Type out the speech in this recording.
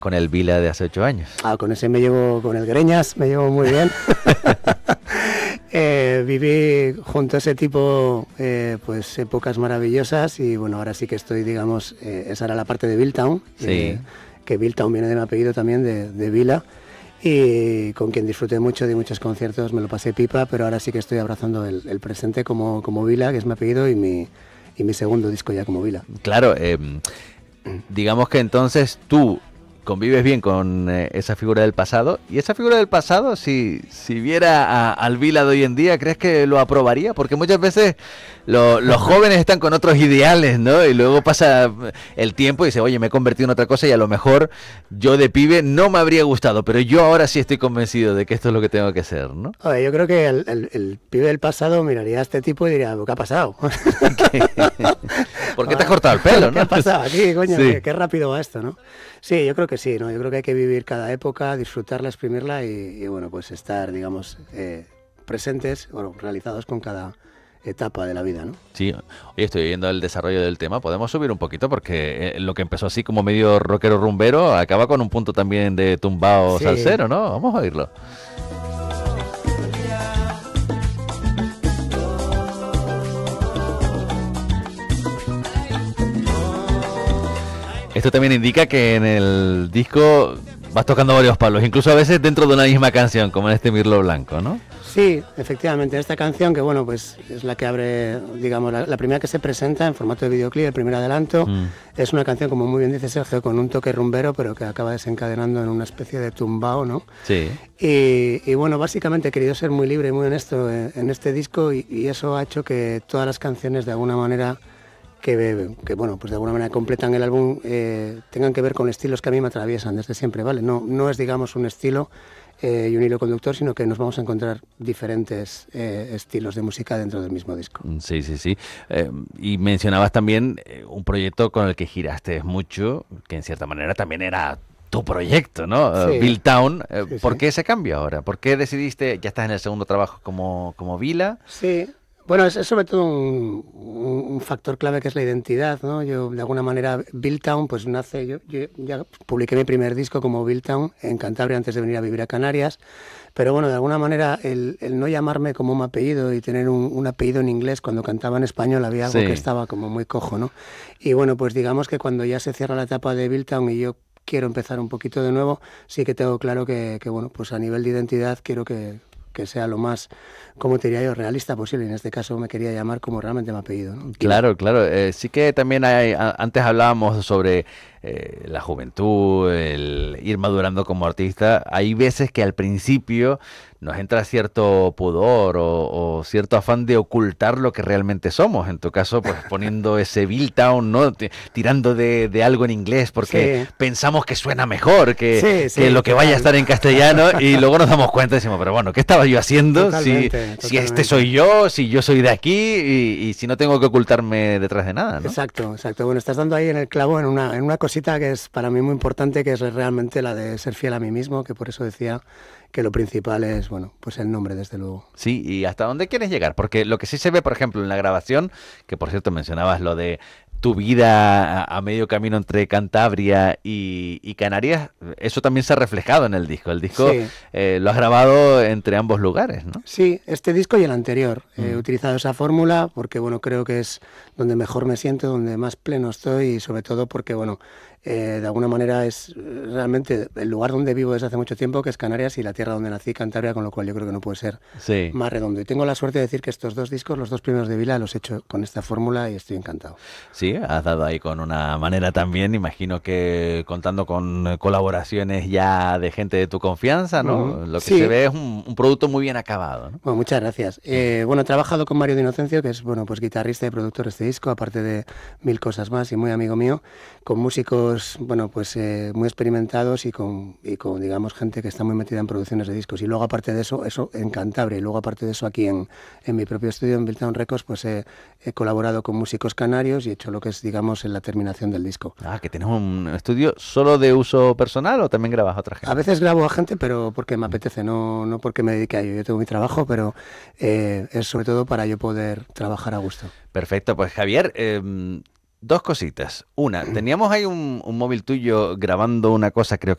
con el Vila de hace 8 años. Con ese me llevo, con el Greñas, me llevo muy bien. Viví junto a ese tipo pues épocas maravillosas y bueno, ahora sí que estoy, digamos, esa era la parte de Billtown, Sí. que Billtown viene de mi apellido también, de Vila, y con quien disfruté mucho de muchos conciertos, me lo pasé pipa, pero ahora sí que estoy abrazando el presente como Vila, que es mi apellido, y mi segundo disco ya como Vila. Claro, digamos que entonces tú convives bien con esa figura del pasado, y esa figura del pasado, si viera al Vila de hoy en día, ¿crees que lo aprobaría? Porque muchas veces los jóvenes están con otros ideales, ¿no? Y luego pasa el tiempo y dice, oye, me he convertido en otra cosa y a lo mejor yo de pibe no me habría gustado, pero yo ahora sí estoy convencido de que esto es lo que tengo que ser, ¿no? Oye, yo creo que el pibe del pasado miraría a este tipo y diría, ¿qué ha pasado? ¿Por qué te has cortado el pelo, no? ¿Qué ha pasado aquí, coño? Sí. Qué rápido va esto, ¿no? Sí, yo creo que sí, ¿no? Yo creo que hay que vivir cada época, disfrutarla, exprimirla y bueno, pues estar, digamos, presentes, bueno, realizados con cada etapa de la vida, ¿no? Sí, hoy estoy viendo el desarrollo del tema. Podemos subir un poquito porque lo que empezó así como medio rockero rumbero acaba con un punto también de tumbao Sí. salsero, ¿no? Vamos a oírlo. Esto también indica que en el disco vas tocando varios palos, incluso a veces dentro de una misma canción, como en este Mirlo Blanco, ¿no? Sí, efectivamente, esta canción que bueno, pues es la que abre, digamos, la primera que se presenta en formato de videoclip, el primer adelanto, es una canción, como muy bien dice Sergio, con un toque rumbero, pero que acaba desencadenando en una especie de tumbao, ¿no? Sí. Y bueno, básicamente he querido ser muy libre y muy honesto en este disco y eso ha hecho que todas las canciones de alguna manera que bueno, pues de alguna manera completan el álbum, tengan que ver con estilos que a mí me atraviesan desde siempre, ¿vale? No es, digamos, un estilo y un hilo conductor, sino que nos vamos a encontrar diferentes estilos de música dentro del mismo disco. Sí, sí, sí. Y mencionabas también un proyecto con el que giraste mucho, que en cierta manera también era tu proyecto, ¿no? Sí. Billtown. Sí, ¿Por sí. qué ese cambio ahora? ¿Por qué decidiste, ya estás en el segundo trabajo como Vila? Sí, bueno, es sobre todo un factor clave que es la identidad, ¿no? Yo, de alguna manera, Billtown, pues nace, yo ya publiqué mi primer disco como Billtown en Cantabria antes de venir a vivir a Canarias, pero bueno, de alguna manera el no llamarme como un apellido y tener un apellido en inglés cuando cantaba en español había algo Sí. que estaba como muy cojo, ¿no? Y bueno, pues digamos que cuando ya se cierra la etapa de Billtown y yo quiero empezar un poquito de nuevo, sí que tengo claro que bueno, pues a nivel de identidad quiero que sea lo más, como te diría yo, realista posible. En este caso me quería llamar como realmente mi apellido, ¿no? Claro, claro. Sí que también antes hablábamos sobre la juventud, el ir madurando como artista. Hay veces que al principio nos entra cierto pudor o cierto afán de ocultar lo que realmente somos. En tu caso, pues poniendo ese Billtown, ¿no? Tirando de algo en inglés porque Sí. pensamos que suena mejor que Sí, lo que total. vaya a estar en castellano y luego nos damos cuenta y decimos, pero bueno, ¿qué estaba yo haciendo? Totalmente, Si este totalmente. soy yo, si yo soy de aquí y si no tengo que ocultarme detrás de nada, ¿no? Exacto, exacto. Bueno, estás dando ahí en el clavo en una cosita que es para mí muy importante, que es realmente la de ser fiel a mí mismo, que por eso decía que lo principal es, bueno, pues el nombre, desde luego. Sí, ¿y hasta dónde quieres llegar? Porque lo que sí se ve, por ejemplo, en la grabación, que por cierto mencionabas lo de tu vida a medio camino entre Cantabria y Canarias, eso también se ha reflejado en el disco. El disco Sí. lo has grabado entre ambos lugares, ¿no? Sí, este disco y el anterior. He utilizado esa fórmula porque, bueno, creo que es donde mejor me siento, donde más pleno estoy y sobre todo porque, bueno, de alguna manera es realmente el lugar donde vivo desde hace mucho tiempo, que es Canarias, y la tierra donde nací, Cantabria, con lo cual yo creo que no puede ser Sí. más redondo. Y tengo la suerte de decir que estos dos discos, los dos primeros de Vila, los he hecho con esta fórmula y estoy encantado. Sí, has dado ahí con una manera también, imagino que contando con colaboraciones ya de gente de tu confianza, ¿no? Ujú. Lo que Sí. se ve es un producto muy bien acabado, ¿no? Bueno, muchas gracias. Bueno, he trabajado con Mario de Inocencio, que es, bueno, pues guitarrista y productor de este disco, aparte de mil cosas más y muy amigo mío, con músicos, bueno, pues muy experimentados y con, digamos, gente que está muy metida en producciones de discos. Y luego, aparte de eso en Cantabria, y luego, aparte de eso, aquí en mi propio estudio, en Billtown Records, pues he colaborado con músicos canarios y he hecho lo que es, digamos, en la terminación del disco. Ah, que tienes un estudio solo de uso personal o también grabas a otra gente. A veces grabo a gente, pero porque me apetece, no porque me dedique a ello. Yo tengo mi trabajo, pero es sobre todo para yo poder trabajar a gusto. Perfecto, pues Javier, dos cositas. Una, teníamos ahí un móvil tuyo grabando una cosa, creo